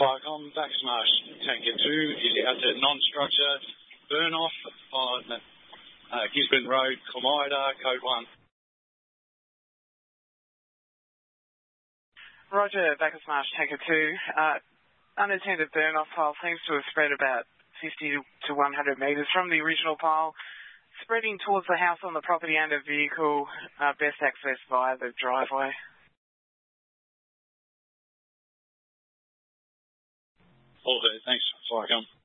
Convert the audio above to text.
Firecom, back smash, Tanker 2 is out to non-structure, burn off on Gisborne Road, Colmida, code 1. Roger, back smash, Tanker 2. Unattended burn off pile seems to have spread about 50 to 100 metres from the original pile, spreading towards the house on the property and a vehicle, best access via the driveway. All good, thanks, Firecom.